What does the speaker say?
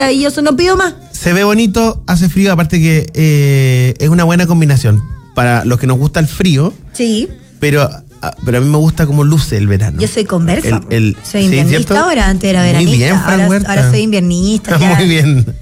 maravilloso, no pido más. Se ve bonito, hace frío, aparte que es una buena combinación para los que nos gusta el frío. Sí. Pero a mí me gusta cómo luce el verano. Yo soy conversa. Soy soy inviernista, ¿cierto? ahora, antes era Muy veranista. bien, Fran Huerta. Ahora soy inviernista. Muy bien.